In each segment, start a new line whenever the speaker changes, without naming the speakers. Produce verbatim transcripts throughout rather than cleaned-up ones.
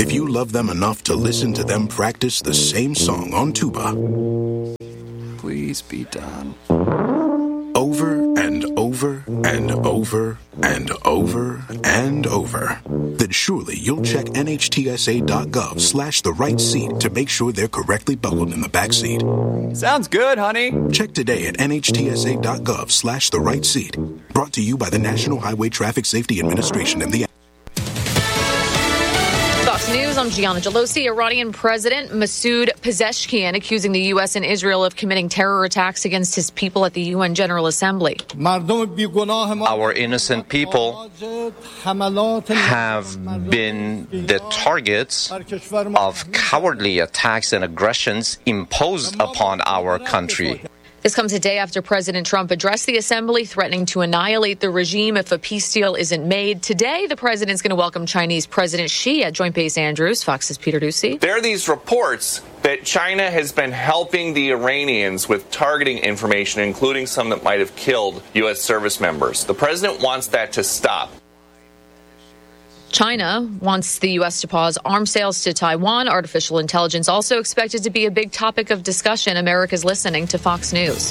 if you love them enough to listen to them practice the same song on tuba.
Please be done.
Over and over and over and over and over. Then surely you'll check nhtsa.gov slash the right seat to make sure they're correctly buckled in the back seat.
Sounds good, honey.
Check today at nhtsa.gov slash the right seat. Brought to you by the National Highway Traffic Safety Administration and the
Fox News, I'm Gianna Gelosi. Iranian President Masoud Pezeshkian accusing the U S and Israel of committing terror attacks against his people at the U N General Assembly.
Our innocent people have been the targets of cowardly attacks and aggressions imposed upon our country.
This comes a day after President Trump addressed the assembly, threatening to annihilate the regime if a peace deal isn't made. Today, the president's going to welcome Chinese President Xi at Joint Base Andrews. Fox's Peter Ducey.
There are these reports that China has been helping the Iranians with targeting information, including some that might have killed U S service members. The president wants that to stop.
China wants the U S to pause arms sales to Taiwan. Artificial intelligence also expected to be a big topic of discussion. America's listening to Fox News.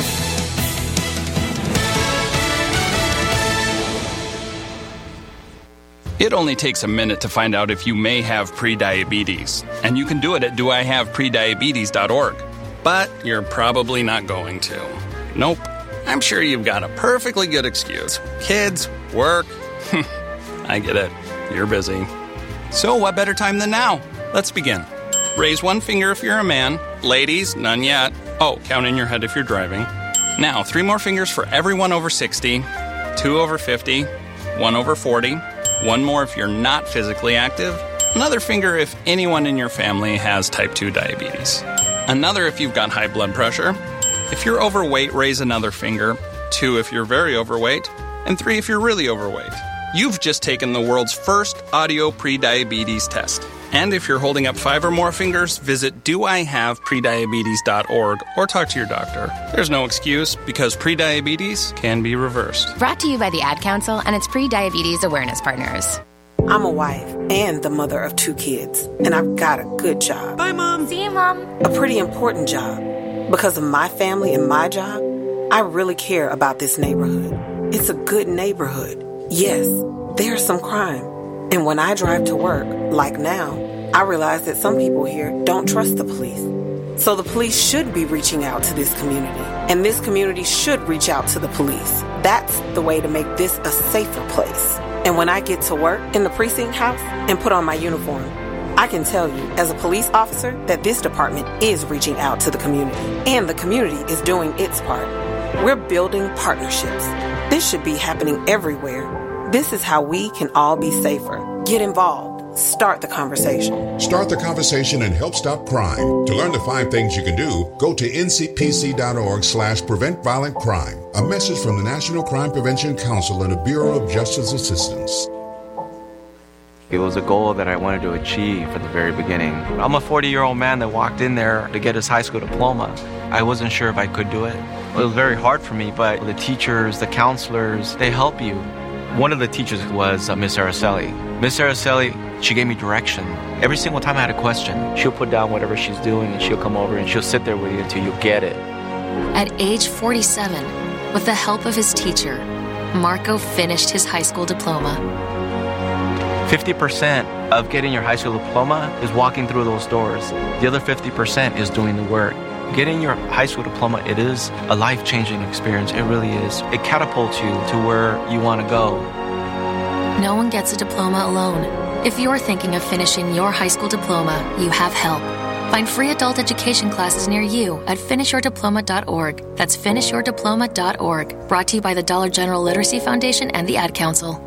It only takes a minute to find out if you may have prediabetes. And you can do it at do I have prediabetes dot org. But you're probably not going to. Nope. I'm sure you've got a perfectly good excuse. Kids, work. I get it. You're busy. So what better time than now? Let's begin. Raise one finger if you're a man. Ladies, none yet. Oh, count in your head if you're driving. Now, three more fingers for everyone over sixty, two over fifty, one over forty, one more if you're not physically active, another finger if anyone in your family has type two diabetes, another if you've got high blood pressure. If you're overweight, raise another finger, two if you're very overweight, and three if you're really overweight. You've just taken the world's first audio prediabetes test. And if you're holding up five or more fingers, visit do I have prediabetes dot org or talk to your doctor. There's no excuse because prediabetes can be reversed.
Brought to you by the Ad Council and its pre-diabetes awareness partners.
I'm a wife and the mother of two kids, and I've got a good job.
Bye, Mom.
See you, Mom.
A pretty important job. Because of my family and my job, I really care about this neighborhood. It's a good neighborhood. Yes, there's some crime. And when I drive to work, like now, I realize that some people here don't trust the police. So the police should be reaching out to this community, and this community should reach out to the police. That's the way to make this a safer place. And when I get to work in the precinct house and put on my uniform, I can tell you, as a police officer, that this department is reaching out to the community, and the community is doing its part. We're building partnerships. This should be happening everywhere. This is how we can all be safer. Get involved. Start the conversation.
Start the conversation and help stop crime. To learn the five things you can do, go to ncpc.org slash prevent violent crime. A message from the National Crime Prevention Council and the Bureau of Justice Assistance.
It was a goal that I wanted to achieve from the very beginning. I'm a forty-year-old man that walked in there to get his high school diploma. I wasn't sure if I could do it. It was very hard for me, but the teachers, the counselors, they help you. One of the teachers was uh, Miss Araceli. Miss Araceli, she gave me direction. Every single time I had a question, she'll put down whatever she's doing and she'll come over and she'll sit there with you until you get it.
At age forty-seven, with the help of his teacher, Marco finished his high school diploma.
fifty percent of getting your high school diploma is walking through those doors. The other fifty percent is doing the work. Getting your high school diploma, it is a life-changing experience. It really is. It catapults you to where you want to go.
No one gets a diploma alone. If you're thinking of finishing your high school diploma, you have help. Find free adult education classes near you at finish your diploma dot org. That's finish your diploma dot org. Brought to you by the Dollar General Literacy Foundation and the Ad Council.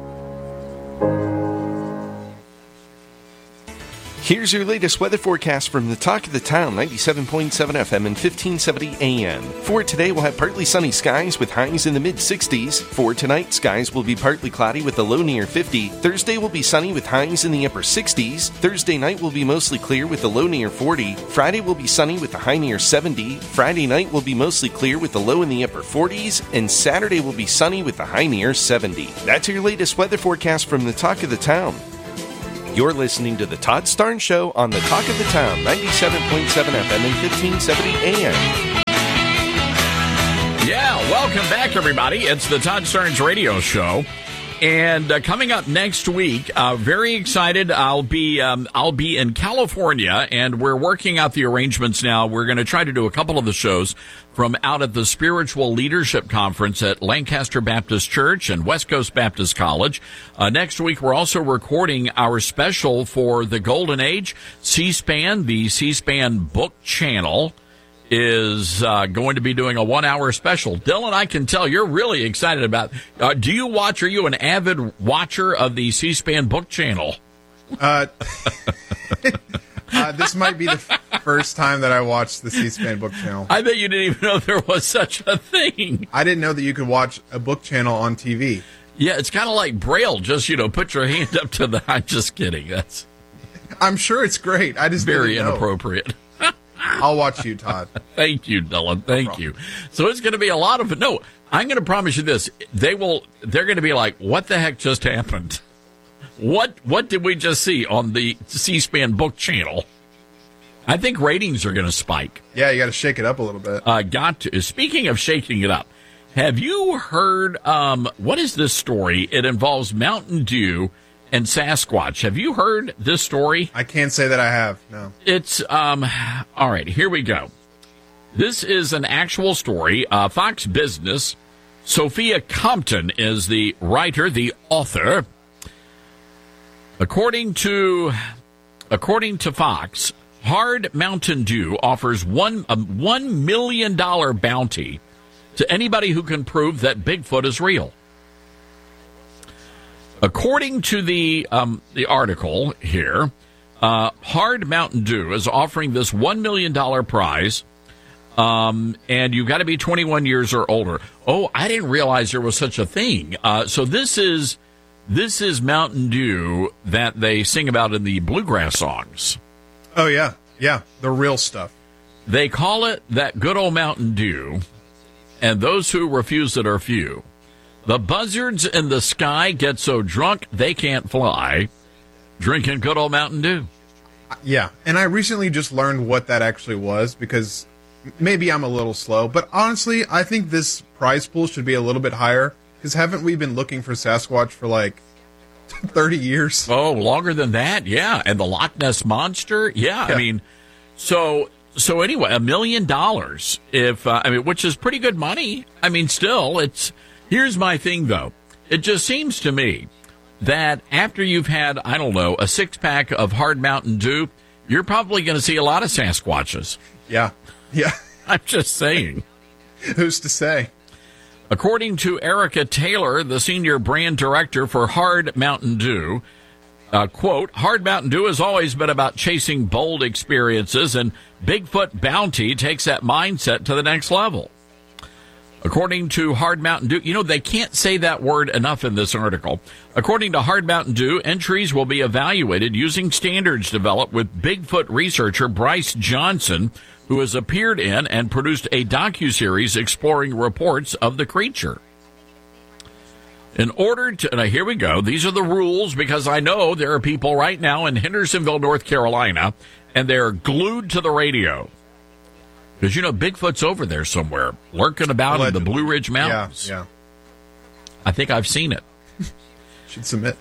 Here's your latest weather forecast from the Talk of the Town, ninety-seven point seven F M and fifteen seventy A M. For today, we'll have partly sunny skies with highs in the mid-sixties. For tonight, skies will be partly cloudy with a low near fifty. Thursday will be sunny with highs in the upper sixties. Thursday night will be mostly clear with a low near forty. Friday will be sunny with a high near seventy. Friday night will be mostly clear with a low in the upper forties. And Saturday will be sunny with a high near seventy. That's your latest weather forecast from the Talk of the Town. You're listening to The Todd Starnes Show on the Talk of the Town, ninety-seven point seven F M and fifteen seventy A M.
Yeah, welcome back, everybody. It's the Todd Starnes Radio Show. And uh, coming up next week, uh, very excited. I'll be um, I'll be in California, and we're working out the arrangements now. We're going to try to do a couple of the shows from out at the Spiritual Leadership Conference at Lancaster Baptist Church and West Coast Baptist College. Uh, next week, we're also recording our special for the Golden Age. C-SPAN, the C-SPAN book channel, is uh, going to be doing a one-hour special. Dylan, I can tell you're really excited about. Uh, do you watch? Are you an avid watcher of the C-SPAN book channel?
Uh, uh, this might be the f- first time that I watched the C-SPAN book channel.
I bet you didn't even know there was such a thing.
I didn't know that you could watch a book channel on T V.
Yeah, it's kind of like Braille. Just, you know, put your hand up to the. I'm just kidding. That's.
I'm sure it's great. I just
very
didn't know.
Inappropriate.
I'll watch you, Todd.
Thank you, Dylan. Thank you. So it's going to be a lot of it. No, I'm going to promise you this. They will. They're going to be like, "What the heck just happened? What What did we just see on the C-SPAN book channel?" I think ratings are going to spike.
Yeah, you got to shake it up a little bit.
Uh, got to. Speaking of shaking it up, have you heard? Um, what is this story? It involves Mountain Dew and Sasquatch. Have you heard this story?
I can't say that I have, no.
It's, um, all right, here we go. This is an actual story. Uh, Fox Business, Sophia Compton is the writer, the author. According to, according to Fox, Hard Mountain Dew offers one, a one million dollars bounty to anybody who can prove that Bigfoot is real. According to the um, the article here, uh, Hard Mountain Dew is offering this one million dollars prize, um, and you've got to be twenty-one years or older. Oh, I didn't realize there was such a thing. Uh, so this is this is Mountain Dew that they sing about in the bluegrass songs.
Oh, yeah. Yeah, the real stuff.
They call it that good old Mountain Dew, and those who refuse it are few. The buzzards in the sky get so drunk they can't fly, drinking good old Mountain Dew.
Yeah, and I recently just learned what that actually was, because maybe I'm a little slow, but honestly, I think this prize pool should be a little bit higher, because haven't we been looking for Sasquatch for like thirty years?
Oh, longer than that? Yeah, and the Loch Ness Monster? Yeah, yeah. I mean, so... So anyway, a million dollars, if uh, I mean, which is pretty good money. I mean, still, it's... Here's my thing, though. It just seems to me that after you've had, I don't know, a six-pack of Hard Mountain Dew, you're probably going to see a lot of Sasquatches.
Yeah. Yeah.
I'm just saying.
Who's to say?
According to Erica Taylor, the senior brand director for Hard Mountain Dew, uh, quote, Hard Mountain Dew has always been about chasing bold experiences, and Bigfoot Bounty takes that mindset to the next level. According to Hard Mountain Dew, you know, they can't say that word enough in this article. According to Hard Mountain Dew, entries will be evaluated using standards developed with Bigfoot researcher Bryce Johnson, who has appeared in and produced a docuseries exploring reports of the creature. In order to, now here we go, these are the rules, because I know there are people right now in Hendersonville, North Carolina, and they're glued to the radio. Because, you know, Bigfoot's over there somewhere, lurking about Allegedly. in the Blue Ridge Mountains.
Yeah, yeah.
I think I've seen it.
Should submit.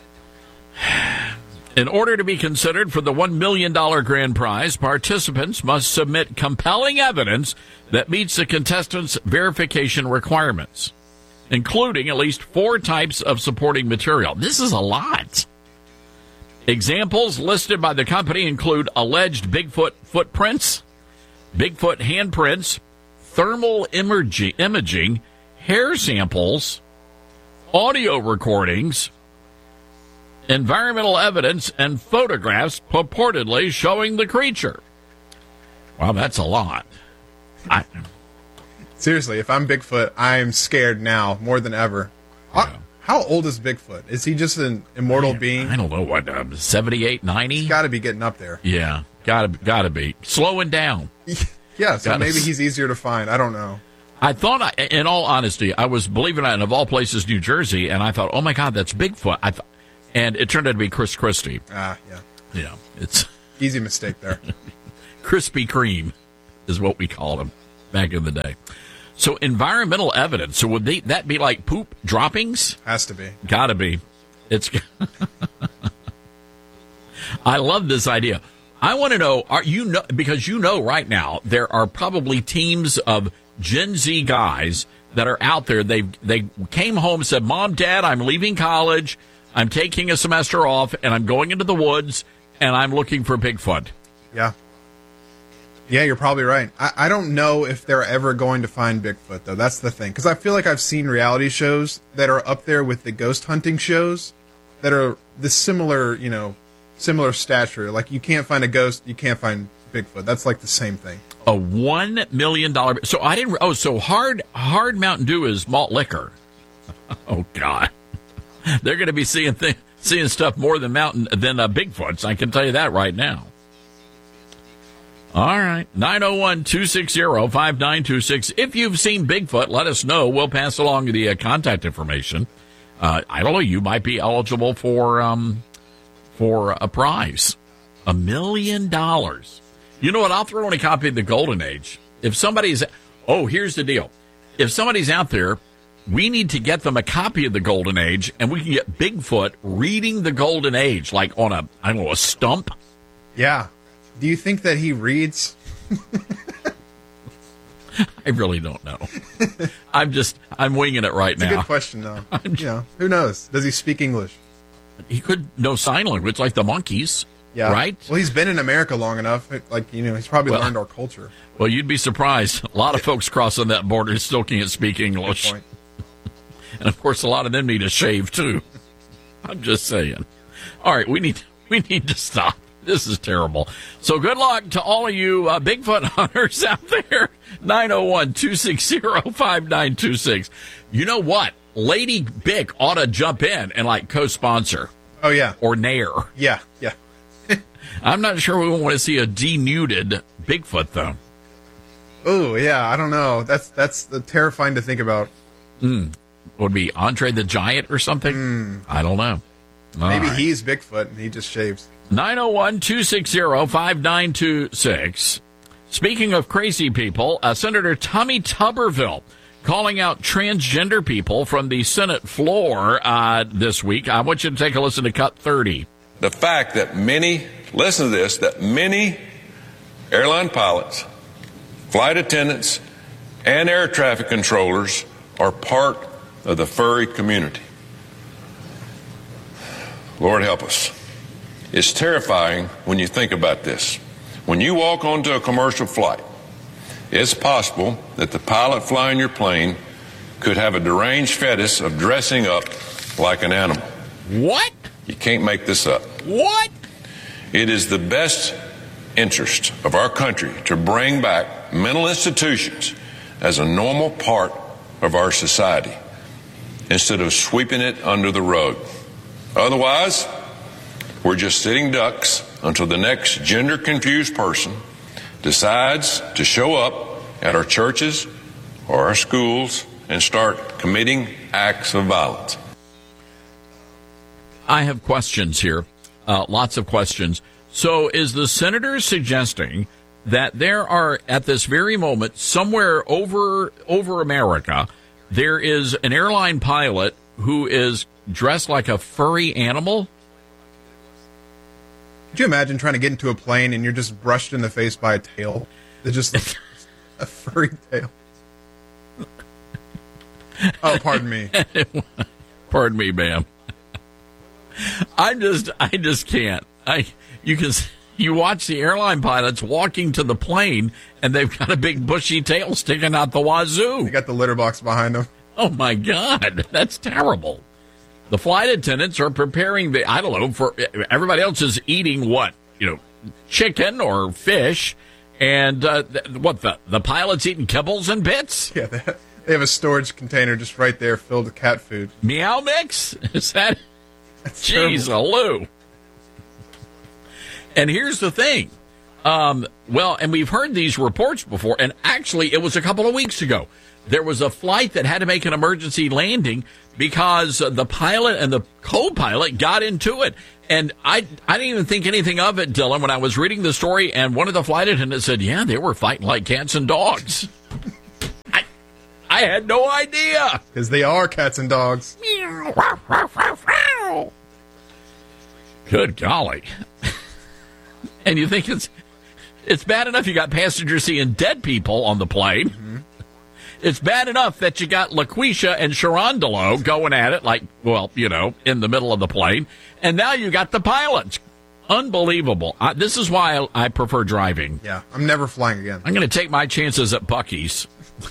In order to be considered for the one million dollars grand prize, participants must submit compelling evidence that meets the contestants' verification requirements, including at least four types of supporting material. This is a lot. Examples listed by the company include alleged Bigfoot footprints, Bigfoot handprints, thermal imaging, imaging, hair samples, audio recordings, environmental evidence, and photographs purportedly showing the creature. Wow, that's a lot. I,
Seriously, if I'm Bigfoot, I'm scared now more than ever. Yeah. How old is Bigfoot? Is he just an immortal
I,
being?
I don't know, what, uh, seventy-eight, ninety?
He's got to be getting up there.
Yeah, gotta, gotta be. Slowing down.
Yeah, so
gotta,
maybe he's easier to find. I don't know.
I thought, I, in all honesty, I was, believing it, of all places, New Jersey, and I thought, oh my God, that's Bigfoot. I th- and it turned out to be Chris Christie.
Ah, yeah.
Yeah, it's
easy mistake there.
Krispy Kreme is what we called him back in the day. So environmental evidence. So would they, that be like poop droppings?
Has to be.
Gotta be. It's. I love this idea. I want to know, are you know, because you know right now there are probably teams of Gen Z guys that are out there. They they came home and said, Mom, Dad, I'm leaving college. I'm taking a semester off and I'm going into the woods and I'm looking for Bigfoot.
Yeah. Yeah, you're probably right. I, I don't know if they're ever going to find Bigfoot, though. That's the thing. Because I feel like I've seen reality shows that are up there with the ghost hunting shows that are the similar, you know, similar stature. Like, you can't find a ghost, you can't find Bigfoot. That's like the same thing.
A one million dollars. So I didn't. Oh, so hard, hard Mountain Dew is malt liquor. Oh, God. They're going to be seeing th- seeing stuff more than mountain than uh, Bigfoots. I can tell you that right now. All right. nine oh one, two six zero, five nine two six. If you've seen Bigfoot, let us know. We'll pass along the uh, contact information. Uh, I don't know. You might be eligible for um, for a prize. A million dollars. You know what? I'll throw in a copy of The Golden Age. If somebody's... Oh, here's the deal. If somebody's out there, we need to get them a copy of The Golden Age, and we can get Bigfoot reading The Golden Age, like on a, I don't know, a stump.
Yeah. Do you think that he reads?
I really don't know. I'm just, I'm winging it right
it's
now.
It's a good question, though. You know, who knows? Does he speak English?
He could know sign language, like the monkeys.
Yeah.
Right?
Well, he's been in America long enough. Like, you know, he's probably well, learned our culture.
Well, you'd be surprised. A lot of folks crossing that border still can't speak English.
Good point.
And, of course, a lot of them need a shave, too. I'm just saying. All right, we need we need to stop. This is terrible. So good luck to all of you uh, Bigfoot hunters out there. nine oh one, two six zero, five nine two six. You know what? Lady Bick ought to jump in and, like, co-sponsor.
Oh, yeah.
Or Nair.
Yeah, yeah.
I'm not sure we want to see a denuded Bigfoot, though.
Oh, yeah, I don't know. That's that's the terrifying to think about.
Mm. Would it be Andre the Giant or something?
Mm.
I don't know. All
Maybe
right.
he's Bigfoot and he just shaves.
nine oh one, two six zero, five nine two six. Speaking of crazy people, uh, Senator Tommy Tuberville calling out transgender people from the Senate floor uh, this week. I want you to take a listen to Cut thirty.
The fact that many, listen to this, that many airline pilots, flight attendants, and air traffic controllers are part of the furry community. Lord help us. It's terrifying when you think about this. When you walk onto a commercial flight, it's possible that the pilot flying your plane could have a deranged fetish of dressing up like an animal.
What?
You can't make this up.
What?
It is the best interest of our country to bring back mental institutions as a normal part of our society instead of sweeping it under the rug. Otherwise, we're just sitting ducks until the next gender-confused person decides to show up at our churches or our schools and start committing acts of violence.
I have questions here, uh, lots of questions. So is the senator suggesting that there are, at this very moment, somewhere over over America, there is an airline pilot who is dressed like a furry animal?
Could you imagine trying to get into a plane and you're just brushed in the face by a tail? It's just a furry tail. Oh, pardon me.
Pardon me, ma'am. I just, I just can't. I, you can, you watch the airline pilots walking to the plane, and they've got a big bushy tail sticking out the wazoo.
They got the litter box behind them.
Oh my God, that's terrible. The flight attendants are preparing the, I don't know, for everybody else is eating what, you know, chicken or fish, and uh, what the the pilots eating kibbles and bits.
Yeah, they have, they have a storage container just right there filled with cat food.
Meow mix? Is that?
That's
Jeez, Lou. And here's the thing. Um, well, and we've heard these reports before, and actually it was a couple of weeks ago. There was a flight that had to make an emergency landing because the pilot and the co-pilot got into it. And I I didn't even think anything of it, Dylan, when I was reading the story, and one of the flight attendants said, yeah, they were fighting like cats and dogs. I, I had no idea.
Because they are cats and dogs.
Good golly. And you think it's it's bad enough you got passengers seeing dead people on the plane. Mm-hmm. It's bad enough that you got LaQuisha and Sharondolo going at it like, well, you know, in the middle of the plane. And now you got the pilots. Unbelievable. I, this is why I, I prefer driving.
Yeah, I'm never flying again.
I'm going to take my chances at Buc-ee's.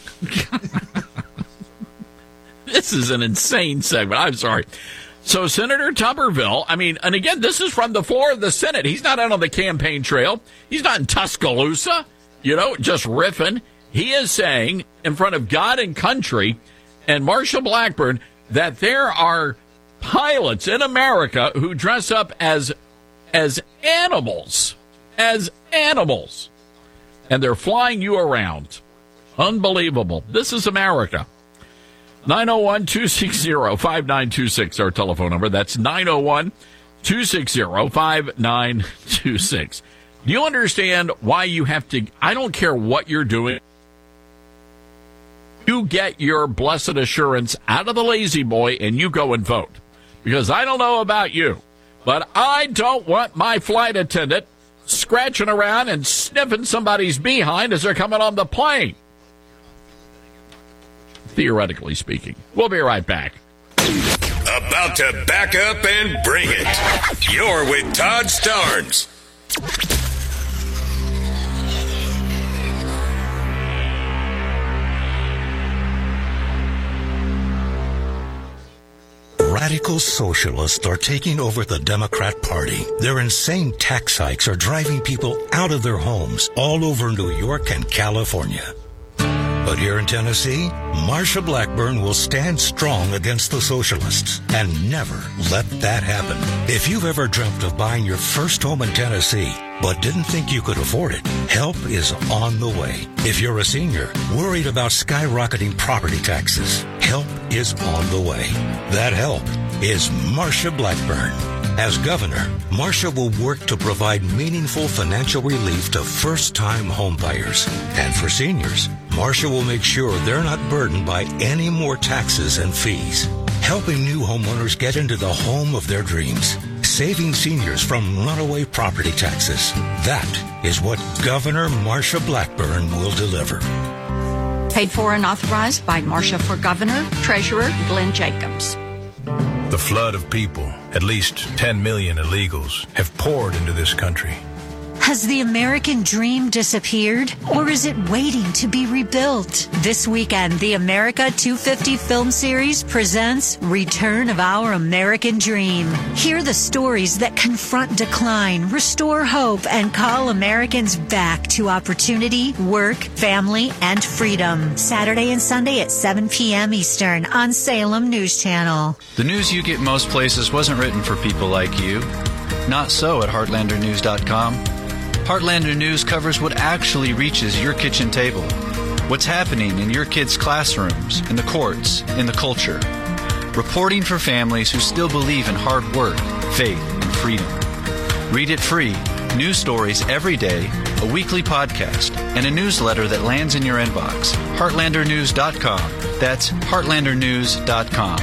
This is an insane segment. I'm sorry. So Senator Tuberville, I mean, and again, this is from the floor of the Senate. He's not out on the campaign trail. He's not in Tuscaloosa, you know, just riffing. He is saying in front of God and country and Marsha Blackburn that there are pilots in America who dress up as as animals, as animals, and they're flying you around. Unbelievable. This is America. nine oh one, two six zero, five nine two six, our telephone number. That's nine oh one, two six zero, five nine two six. Do you understand why you have to, I don't care what you're doing, you get your blessed assurance out of the lazy boy and you go and vote. Because I don't know about you, but I don't want my flight attendant scratching around and sniffing somebody's behind as they're coming on the plane. Theoretically speaking. We'll be right back.
About to back up and bring it. You're with Todd Starnes.
Radical socialists are taking over the Democrat Party. Their insane tax hikes are driving people out of their homes all over New York and California. But here in Tennessee, Marsha Blackburn will stand strong against the socialists and never let that happen. If you've ever dreamt of buying your first home in Tennessee, but didn't think you could afford it, help is on the way. If you're a senior worried about skyrocketing property taxes, help is on the way. That help is Marsha Blackburn. As governor, Marsha will work to provide meaningful financial relief to first-time homebuyers. And for seniors, Marsha will make sure they're not burdened by any more taxes and fees. Helping new homeowners get into the home of their dreams. Saving seniors from runaway property taxes. That is what Governor Marsha Blackburn will deliver.
Paid for and authorized by Marsha for Governor, Treasurer Glenn Jacobs.
The flood of people, at least ten million illegals, have poured into this country.
Has the American dream disappeared, or is it waiting to be rebuilt? This weekend, the America two fifty film series presents Return of Our American Dream. Hear the stories that confront decline, restore hope, and call Americans back to opportunity, work, family, and freedom. Saturday and Sunday at seven p.m. Eastern on Salem News Channel.
The news you get most places wasn't written for people like you. Not so at Heartlander News dot com. Heartlander News covers what actually reaches your kitchen table. What's happening in your kids' classrooms, in the courts, in the culture. Reporting for families who still believe in hard work, faith, and freedom. Read it free. News stories every day, a weekly podcast, and a newsletter that lands in your inbox. Heartlander News dot com. That's Heartlander News dot com.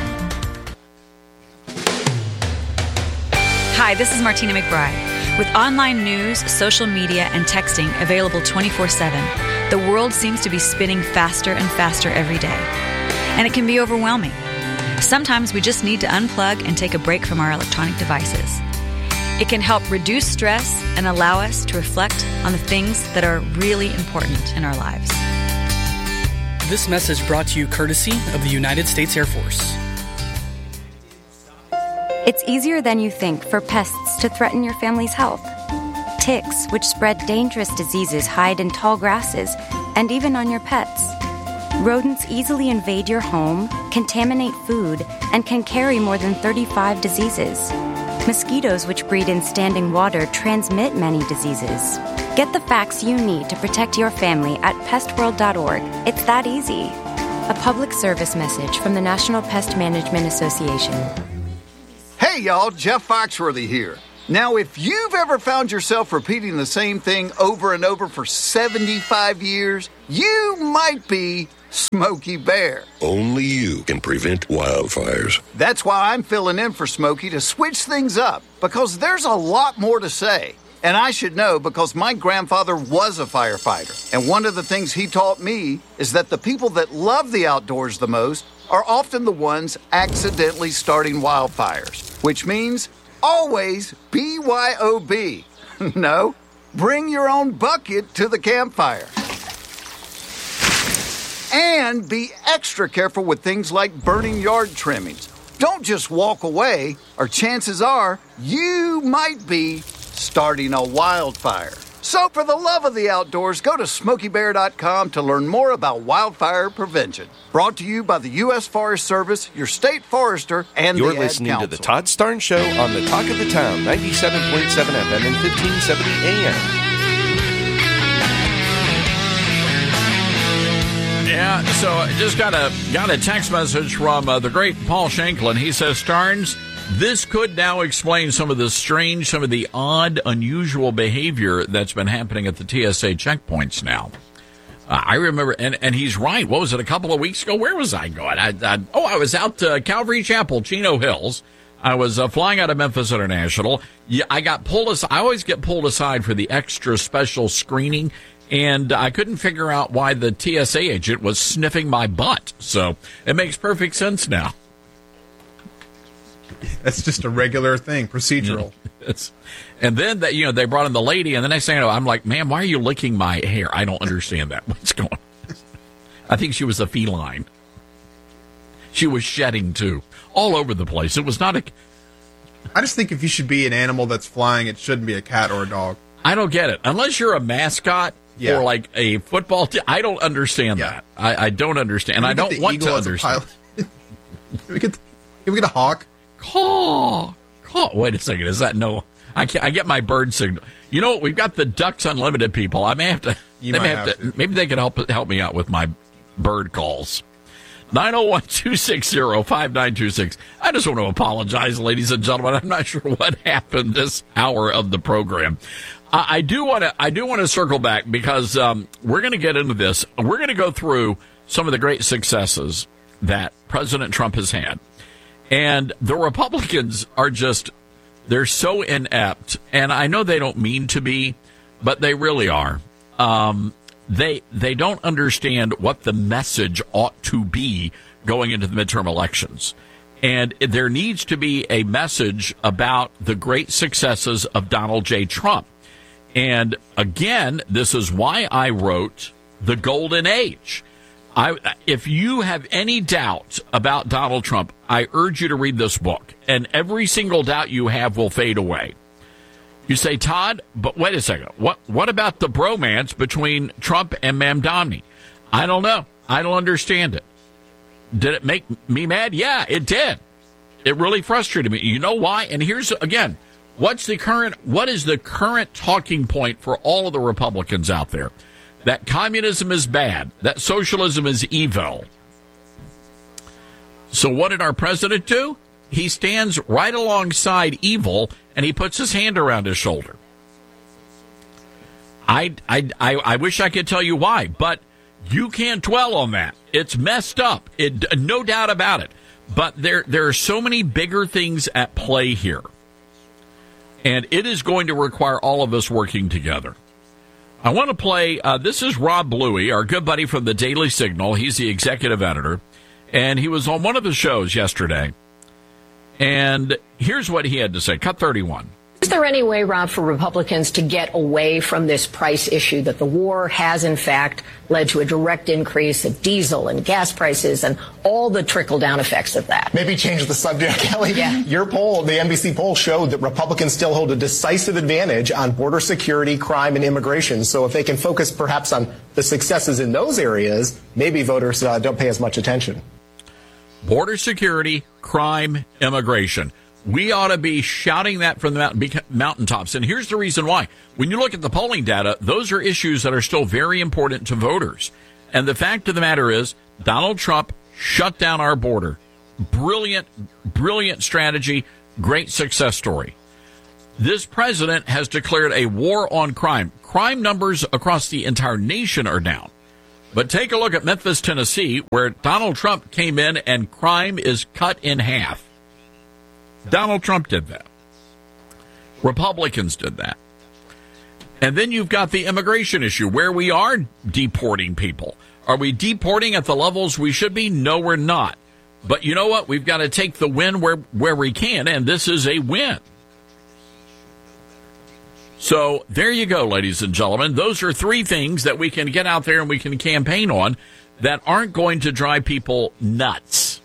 Hi, this is Martina McBride. With online news, social media, and texting available twenty-four seven, the world seems to be spinning faster and faster every day. And it can be overwhelming. Sometimes we just need to unplug and take a break from our electronic devices. It can help reduce stress and allow us to reflect on the things that are really important in our lives.
This message brought to you courtesy of the United States Air Force.
It's easier than you think for pests to threaten your family's health. Ticks, which spread dangerous diseases, hide in tall grasses and even on your pets. Rodents easily invade your home, contaminate food, and can carry more than thirty-five diseases. Mosquitoes, which breed in standing water, transmit many diseases. Get the facts you need to protect your family at pest world dot org. It's that easy. A public service message from the National Pest Management Association.
Hey, y'all, Jeff Foxworthy here. Now, if you've ever found yourself repeating the same thing over and over for seventy-five years, you might be Smokey Bear.
Only you can prevent wildfires.
That's why I'm filling in for Smokey to switch things up, because there's a lot more to say. And I should know because my grandfather was a firefighter. And one of the things he taught me is that the people that love the outdoors the most are often the ones accidentally starting wildfires, which means always B Y O B. No, bring your own bucket to the campfire. And be extra careful with things like burning yard trimmings. Don't just walk away, or chances are you might be starting a wildfire. So for the love of the outdoors, go to smokey bear dot com to learn more about wildfire prevention. Brought to you by the U S Forest Service, your state forester, and
You're
the Ad
listening
Council.
to the Todd Starnes Show on the Talk of the Town, ninety-seven point seven F M and fifteen seventy A M.
Yeah, so I just got a got a text message from uh, the great Paul Shanklin. He says, Starnes, this could now explain some of the strange, some of the odd, unusual behavior that's been happening at the T S A checkpoints now. Uh, I remember, and, and he's right. What was it, a couple of weeks ago? Where was I going? I, I, oh, I was out to Calvary Chapel, Chino Hills. I was uh, flying out of Memphis International. Yeah, I got pulled aside. I always get pulled aside for the extra special screening, and I couldn't figure out why the T S A agent was sniffing my butt. So it makes perfect sense now.
That's just a regular thing, procedural.
It's, and then that you know they brought in the lady, and the next thing I know, I'm like, "Ma'am, why are you licking my hair? I don't understand that. What's going on?" I think she was a feline. She was shedding too, all over the place. It was not a.
I just think if you should be an animal that's flying, it shouldn't be a cat or a dog.
I don't get it unless you're a mascot
Yeah.
or like a football team. I don't understand
Yeah.
that. I, I don't understand. And I don't want to understand.
Can we get, can we get a hawk?
Caw, caw. Wait a second. Is that no? I can't, I get my bird signal. You know what? We've got the Ducks Unlimited people. I may have to.
You
they
might
may have,
have
to,
to.
Maybe they could help help me out with my bird calls. nine oh one, two six zero, five nine two six. I just want to apologize, ladies and gentlemen. I'm not sure what happened this hour of the program. I, I do want to. I do want to circle back because um, we're going to get into this. We're going to go through some of the great successes that President Trump has had. And the Republicans are just, they're so inept. And I know they don't mean to be, but they really are. Um, they they don't understand what the message ought to be going into the midterm elections. And there needs to be a message about the great successes of Donald J. Trump. And again, this is why I wrote The Golden Age. I, if you have any doubt about Donald Trump, I urge you to read this book, and every single doubt you have will fade away. You say, Todd, but wait a second. What what about the bromance between Trump and Mamdani? I don't know. I don't understand it. Did it make me mad? Yeah, it did. It really frustrated me. You know why? And here's, again, what's the current, what is the current talking point for all of the Republicans out there? That communism is bad. That socialism is evil. So what did our president do? He stands right alongside evil, and he puts his hand around his shoulder. I, I, I, I wish I could tell you why, but you can't dwell on that. It's messed up. It, no doubt about it. But there, there are so many bigger things at play here. And it is going to require all of us working together. I want to play, uh, this is Rob Bluey, our good buddy from the Daily Signal. He's the executive editor, and he was on one of the shows yesterday. And here's what he had to say. Cut thirty-one.
Is there any way, Rob, for Republicans to get away from this price issue that the war has, in fact, led to a direct increase of diesel and gas prices and all the trickle-down effects of that?
Maybe change the subject, Kelly.
Yeah.
Your poll, the N B C poll, showed that Republicans still hold a decisive advantage on border security, crime, and immigration. So if they can focus perhaps on the successes in those areas, maybe voters uh, don't pay as much attention.
Border security, crime, immigration. We ought to be shouting that from the mountain, mountaintops. And here's the reason why. When you look at the polling data, those are issues that are still very important to voters. And the fact of the matter is, Donald Trump shut down our border. Brilliant, brilliant strategy, great success story. This president has declared a war on crime. Crime numbers across the entire nation are down. But take a look at Memphis, Tennessee, where Donald Trump came in and crime is cut in half. Donald Trump did that. Republicans did that. And then you've got the immigration issue, where we are deporting people. Are we deporting at the levels we should be? No, we're not. But you know what? We've got to take the win where, where we can, and this is a win. So there you go, ladies and gentlemen. Those are three things that we can get out there and we can campaign on that aren't going to drive people nuts.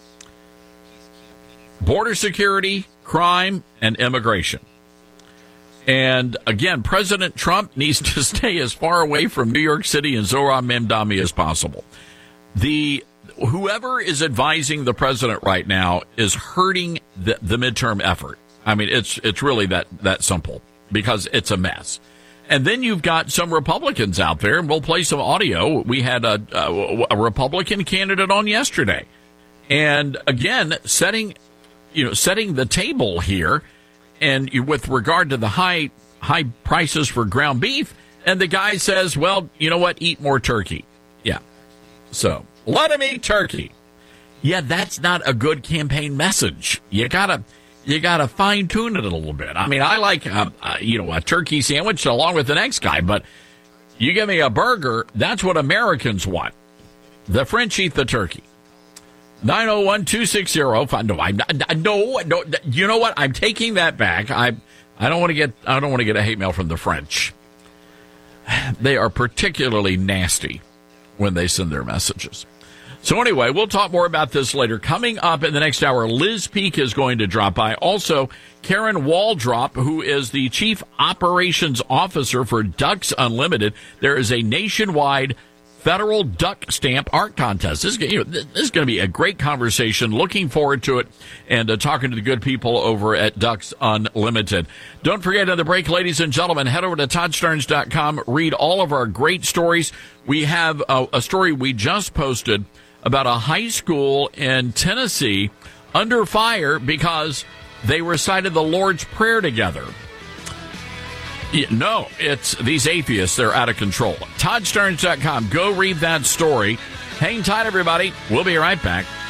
Border security, crime, and immigration. And again, President Trump needs to stay as far away from New York City and Zohran Mamdani as possible. The whoever is advising the president right now is hurting the, the midterm effort. I mean, it's it's really that that simple, because it's a mess. And then you've got some Republicans out there, and we'll play some audio. We had a, a, a Republican candidate on yesterday, and again, setting you know setting the table here. And you, with regard to the high high prices for ground beef, and the guy says, well, you know what, eat more turkey. Yeah. So, let him eat turkey. Yeah, that's not a good campaign message. You gotta, you gotta fine-tune it a little bit. I mean, I like, a, a, you know, a turkey sandwich along with the next guy, but you give me a burger, that's what Americans want. The French eat the turkey. nine oh one, two six zero. No, I, no, no, you know what? I'm taking that back. I, I don't want to get, I don't want to get a hate mail from the French. They are particularly nasty when they send their messages. So anyway, we'll talk more about this later. Coming up in the next hour, Liz Peek is going to drop by. Also, Karen Waldrop, who is the Chief Operations Officer for Ducks Unlimited. There is a nationwide federal duck stamp art contest. This is, you know, this is going to be a great conversation. Looking forward to it, and uh, talking to the good people over at Ducks Unlimited. Don't forget, at the break, ladies and gentlemen, head over to Todd Starnes dot com. Read all of our great stories. We have a, a story we just posted about a high school in Tennessee under fire because they recited the Lord's Prayer together. Yeah, no, it's these atheists. They're out of control. Todd Starnes dot com. Go read that story. Hang tight, everybody. We'll be right back.